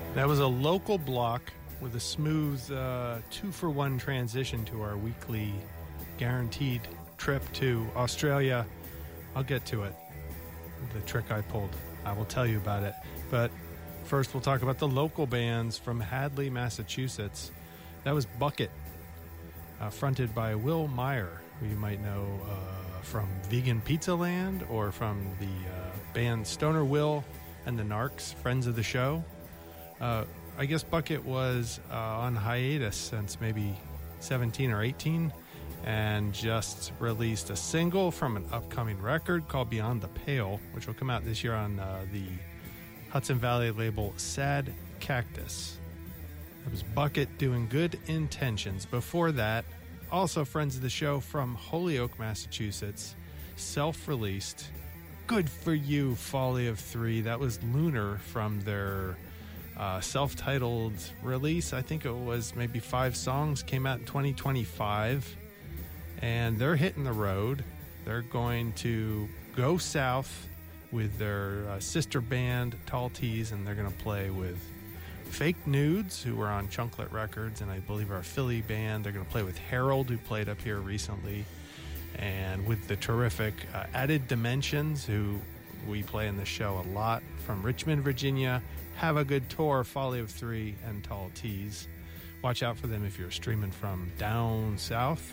That was a local block with a smooth 2-for-1 transition to our weekly guaranteed trip to Australia. I'll get to it. The trick I pulled. I will tell you about it. But first we'll talk about the local bands from Hadley, Massachusetts. That was Bucket, fronted by Will Meyer, who you might know from Vegan Pizza Land or from the band Stoner Will and the Narcs, friends of the show. I guess Bucket was on hiatus since maybe 17 or 18 and just released a single from an upcoming record called Beyond the Pale, which will come out this year on the Hudson Valley label Sad Cactus. It was Bucket doing Good Intentions. Before that, also friends of the show from Holyoke, Massachusetts, self-released Good For You, Folly of Three. That was Lunar from their self-titled release. I think it was maybe 5 songs, came out in 2025, and they're hitting the road. They're going to go south with their sister band Tall Tees, and they're going to play with Fake Nudes, who are on Chunklet Records and I believe are a Philly band. They're going to play with Harold, who played up here recently, and with the terrific Added Dimensions, who we play in the show a lot, from Richmond, Virginia. Have a good tour, Folly of Three and Tall Tees. Watch out for them if you're streaming from down south.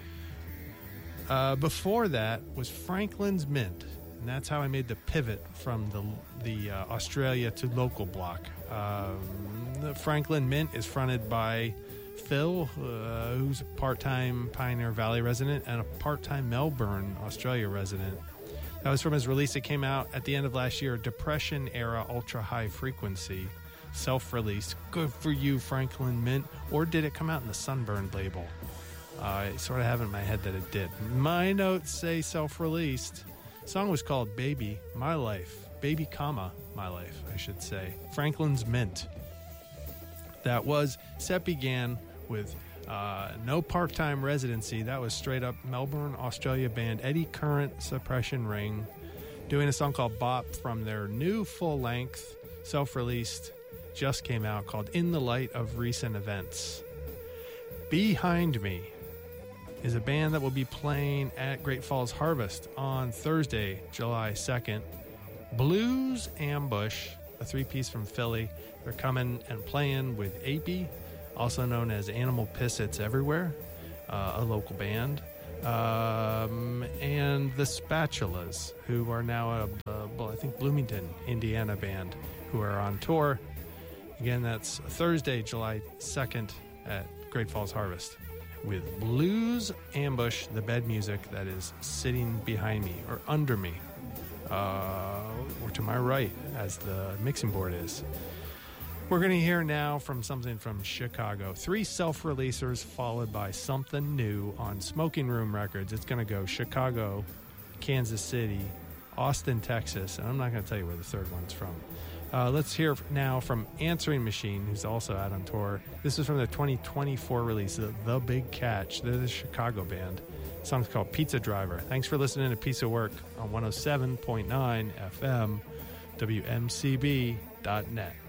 Before that was Franklin's Mint, and that's how I made the pivot from the Australia to local block. The Franklin Mint is fronted by Phil, who's a part-time Pioneer Valley resident and a part-time Melbourne, Australia resident. That was from his release that came out at the end of last year, Depression Era Ultra High Frequency, self-released. Good For You, Franklin Mint. Or did it come out in the Sunburned label? I sort of have in my head that it did. My notes say self-released. The song was called Baby, My Life. Baby, My Life, I should say. Franklin's Mint. That was, set began with no part-time residency. That was straight up Melbourne, Australia band Eddie Current, Suppression Ring, doing a song called Bop from their new full-length, self-released, just came out, called In the Light of Recent Events. Behind Me is a band that will be playing at Great Falls Harvest on Thursday, July 2nd. Blues Ambush, a 3-piece from Philly. They're coming and playing with AP, also known as Animal Piss It's Everywhere, a local band, and the Spatulas, who are now I think Bloomington, Indiana band, who are on tour. Again, that's Thursday, July 2nd at Great Falls Harvest with Blues Ambush, the bed music that is sitting behind me or under me, or to my right as the mixing board is. We're going to hear now from something from Chicago. 3 self-releasers followed by something new on Smoking Room Records. It's going to go Chicago, Kansas City, Austin, Texas, and I'm not going to tell you where the third one's from. Let's hear now from Answering Machine, who's also out on tour. This is from the 2024 release, The Big Catch. They're the Chicago band. The song's called Pizza Driver. Thanks for listening to Piece of Work on 107.9 FM, WMCB.net.